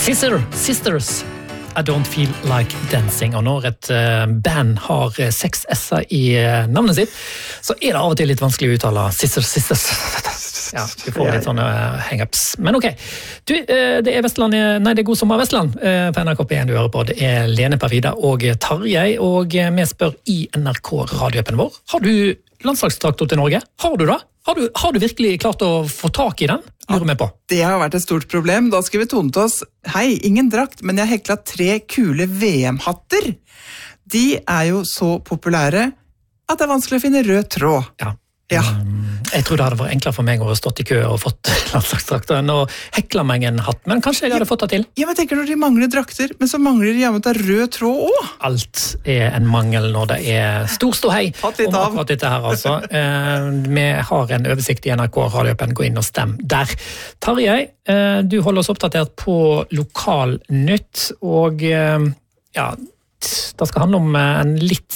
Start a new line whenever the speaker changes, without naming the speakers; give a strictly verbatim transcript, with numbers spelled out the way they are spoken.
Sister, Sisters, I don't feel like dancing. Og når et uh, band har uh, seks s-er i uh, navnet sitt, så er det av og til litt vanskelig å uttale Sisters, Sisters. Ja, vi får litt sånne uh, hang-ups. Men ok, du, uh, det er Vestland, nei, det er God sommer Vestland uh, på N R K P en du hører på. Det er Lene Perfida og Tarjei, og uh, vi spør i N R K-radioappen vår. Har du landslagstraktor til Norge? Har du da? Har du, har du virkelig klart å få tak i den? Lurer vi på.
Det har vært et stort problem. Da skal vi tone til oss. Hei, ingen drakt, men jeg hekla tre kule V M-hatter. De er jo så populære at det er vanskelig å finne rød tråd.
Ja.
Ja.
Um, jeg tror det hadde vært enklere for meg å ha stått i kø og fått landslagstraktoren og hekla meg en hatt, men kanskje jeg hadde fått det til.
Ja, men tenker når de mangler drakter, men så mangler de jammen til rød tråd også.
Alt er en mangel når det er stor ståhei om akkurat dette her, altså. Uh, vi har en oversikt i N R K radioappen, gå inn og stem der. Tarjei, uh, du holder oss oppdatert på Lokalnytt, og uh, ja, det skal handle om en litt